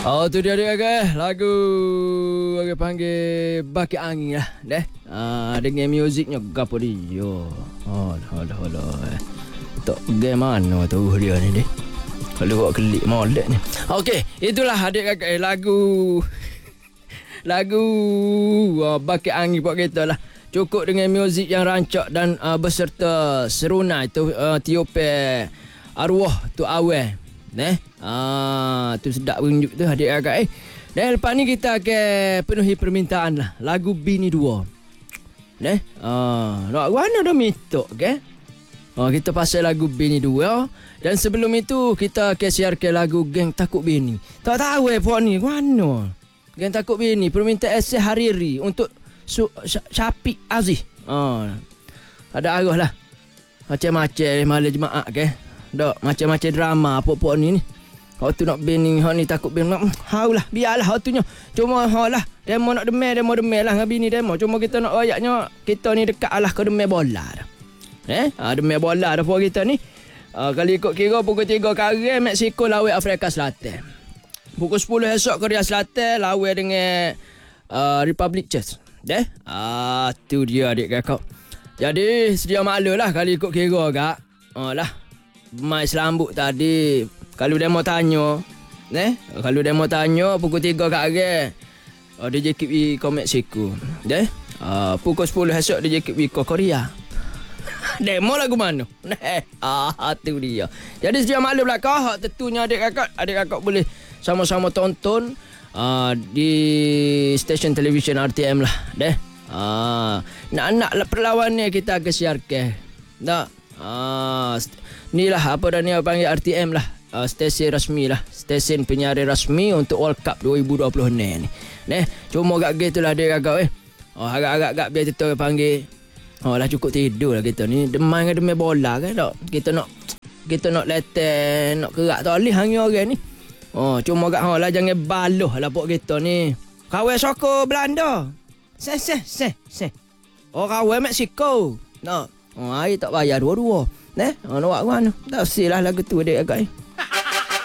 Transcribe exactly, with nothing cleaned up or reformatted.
Oh tu dia dia guys, lagu orang panggil Baki Angin lah deh. Ah dengan muziknya gapo dia. Oh dah dah dah. Tok game mana tu dia ni deh. Kalau buat klik molek ni. Okey, itulah adik kakak lagu lagu uh, Baki Angin buat kita lah. Cukup dengan muzik yang rancak dan uh, beserta serunai tu uh, tiupe arwah tu awal. Neh, ah tu sedap bunjuk tu adik kakak eh. Dan lepas ni kita akan penuhi permintaan lah lagu Bini Dua. Neh, ah nak mana dah minta ke? Oh, kita pasal lagu Bini Dua dan sebelum itu kita akan siarkan lagu Geng Takut Bini. Tak tahu eh puan ni mana. Geng Takut Bini permintaan S Hariri untuk su, Syafiq Aziz. Ah. Ada arah lah. Macam-macam malam jemaah ke. Dok macam-macam drama apa-apa ni ni. Hak tu nak bini, hak ni takut bini. Haulah, biarlah hak tunya. Cuma hak lah demo nak demel, demo demel lah dengan bini demo. Cuma kita nak ayatnya kita ni dekat lah ke demel bola dah. Eh, ah demel bola dah puan kita ni. Ah kali ikut kira pukul tiga kare Mexico lawan Afrika Selatan. Pukul sepuluh esok Korea Selatan lawan dengan uh, Republic Czech. Deh. Ah tu dia adik kakak. Jadi sedia maklum lah kali ikut kira kak. Ah lah. Mai selambut tadi kalau dia mau tanya eh kalau dia mau tanya pukul tiga kat hari oh, D J K B ke Mexico deh uh, pukul sepuluh esok D J K B ke Korea. Demo lagu mana eh ah tu dia. Jadi sedia maklum lah kau tentunya adik kakak adik kakak boleh sama-sama tonton uh, di stesen televisyen R T M lah deh. Ah nak-nak lah perlawanan kita akan siarkan tak. Ah, ni lah apa dah ni panggil R T M lah, uh, stesen rasmi lah, stesen penyiaran rasmi untuk World Cup dua ribu dua puluh ni. Neh, cuma gak gitu lah dia kakak eh. Oh, agak-agak gak biar kita panggil. Oh, lah cukup tidur lah kita ni. Demai dengan demai bola kan tak. Kita nak kita nak leten, nak kerak toleh hang orang ni. Oh, cuma gak ha lah jangan baloh lah pok kita ni. Kawan sokor Belanda. Seh seh seh seh. Oh, kawan Mexico. Nak. Oh, air tak bayar dua-dua. Eh, oh, nak buat mana? Tak usah lah lagu tu adik agak eh.